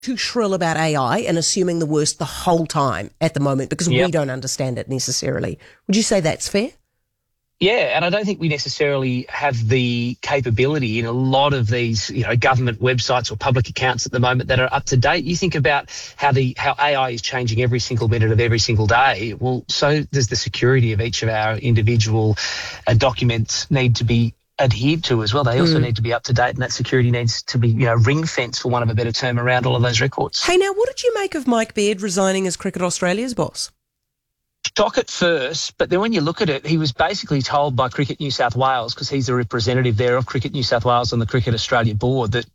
too shrill about AI and assuming the worst the whole time at the moment because we don't understand it necessarily. Would you say that's fair? Yeah, and I don't think we necessarily have the capability in a lot of these, government websites or public accounts at the moment that are up to date. You think about how AI is changing every single minute of every single day. Well, so does the security of each of our individual documents need to be adhered to as well. They also need to be up to date, and that security needs to be, ring fenced, for want of a better term, around all of those records. Hey, now, what did you make of Mike Baird resigning as Cricket Australia's boss? Shock at first, but then when you look at it, he was basically told by Cricket New South Wales, because he's a representative there of Cricket New South Wales on the Cricket Australia board, that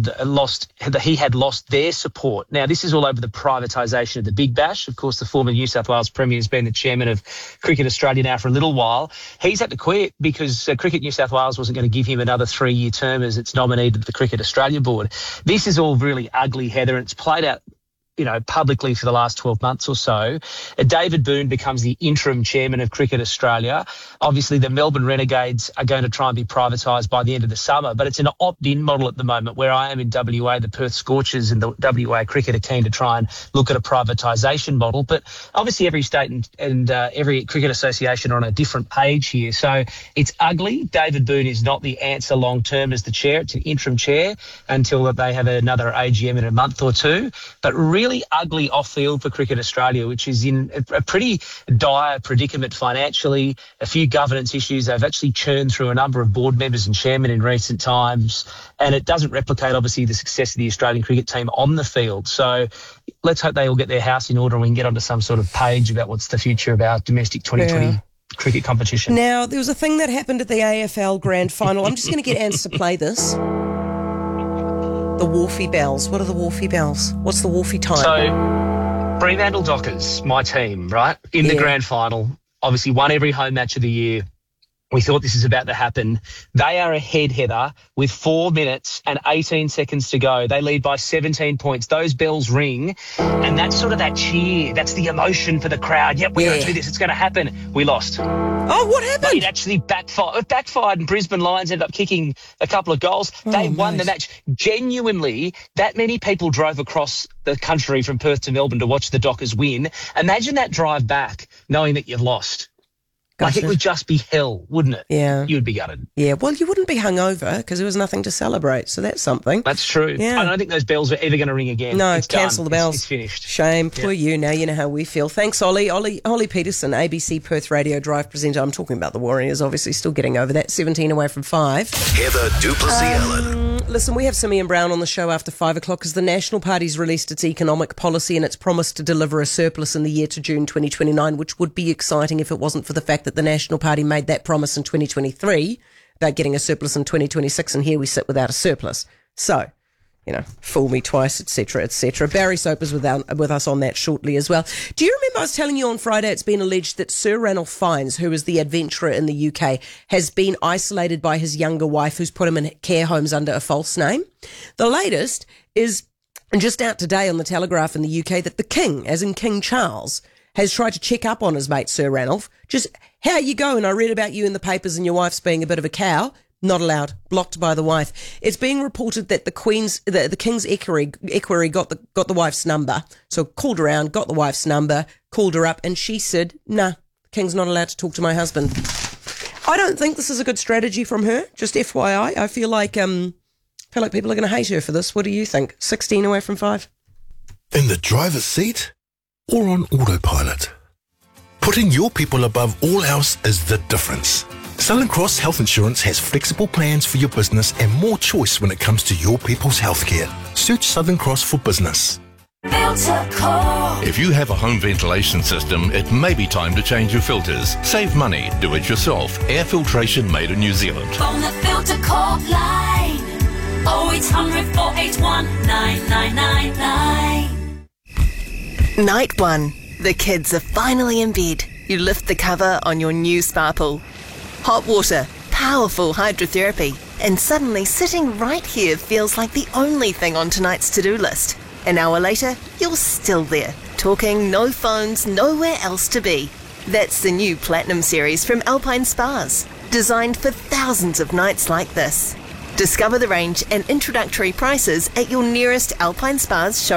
he had lost their support. Now, this is all over the privatisation of the Big Bash. Of course, the former New South Wales Premier has been the chairman of Cricket Australia now for a little while. He's had to quit because Cricket New South Wales wasn't going to give him another 3-year term as its nominee to the Cricket Australia board. This is all really ugly, Heather, and it's played out publicly for the last 12 months or so. David Boone becomes the interim chairman of Cricket Australia. Obviously, the Melbourne Renegades are going to try and be privatised by the end of the summer, but it's an opt-in model at the moment. Where I am in WA, the Perth Scorchers and the WA Cricket are keen to try and look at a privatisation model. But obviously, every state and every cricket association are on a different page here. So it's ugly. David Boone is not the answer long-term as the chair. It's an interim chair until they have another AGM in a month or two. But really ugly off-field for Cricket Australia, which is in a pretty dire predicament financially, a few governance issues. They've actually churned through a number of board members and chairmen in recent times, and it doesn't replicate, obviously, the success of the Australian cricket team on the field. So let's hope they all get their house in order and we can get onto some sort of page about what's the future of our domestic 2020 cricket competition. Now, there was a thing that happened at the AFL Grand Final. I'm just going to get Ants to play this. The Wharfie Bells. What are the Wharfie Bells? What's the Wharfie time? So, Fremantle Dockers, my team, right, in the grand final, obviously won every home match of the year. We thought this is about to happen. They are ahead, Heather, with 4 minutes and 18 seconds to go. They lead by 17 points. Those bells ring, and that's sort of that cheer. That's the emotion for the crowd. Yep, we're going to do this. It's going to happen. We lost. Oh, what happened? It actually backfired. It backfired, and Brisbane Lions ended up kicking a couple of goals. They won the match. Genuinely, that many people drove across the country from Perth to Melbourne to watch the Dockers win. Imagine that drive back knowing that you've lost. Like, it would just be hell, wouldn't it? Yeah. You'd be gutted. Yeah, well, you wouldn't be hungover because there was nothing to celebrate, so that's something. That's true. Yeah. I don't think those bells are ever going to ring again. No, it's cancel the bells. It's finished. Shame. Poor you. Now you know how we feel. Thanks, Ollie. Ollie Peterson, ABC Perth Radio Drive presenter. I'm talking about the Warriors, obviously, still getting over that. 17 away from 5. Heather Duplessis-Allen. Listen, we have Simeon Brown on the show after 5 o'clock because the National Party's released its economic policy and its promise to deliver a surplus in the year to June 2029, which would be exciting if it wasn't for the fact that the National Party made that promise in 2023 about getting a surplus in 2026, and here we sit without a surplus. So, fool me twice, etc., etc. Barry Soap is with us on that shortly as well. Do you remember I was telling you on Friday it's been alleged that Sir Ranulph Fiennes, who is the adventurer in the UK, has been isolated by his younger wife who's put him in care homes under a false name? The latest is just out today on the Telegraph in the UK that the King, as in King Charles, has tried to check up on his mate Sir Ranulph. Just, how you going? I read about you in the papers and your wife's being a bit of a cow. Not allowed. Blocked by the wife. It's being reported that the King's equerry got the wife's number. So called around, got the wife's number, called her up, and she said, nah, the King's not allowed to talk to my husband. I don't think this is a good strategy from her. Just FYI. I feel like people are going to hate her for this. What do you think? 16 away from 5? In the driver's seat or on autopilot? Putting your people above all else is the difference. Southern Cross Health Insurance has flexible plans for your business and more choice when it comes to your people's healthcare. Search Southern Cross for business. If you have a home ventilation system, it may be time to change your filters. Save money. Do it yourself. Air filtration made in New Zealand. Phone the Filter Corp line. 0800 481 9999. Night 1. The kids are finally in bed. You lift the cover on your new Sparkle. Hot water, powerful hydrotherapy, and suddenly sitting right here feels like the only thing on tonight's to-do list. An hour later, you're still there, talking, no phones, nowhere else to be. That's the new Platinum series from Alpine Spas, designed for thousands of nights like this. Discover the range and introductory prices at your nearest Alpine Spas show.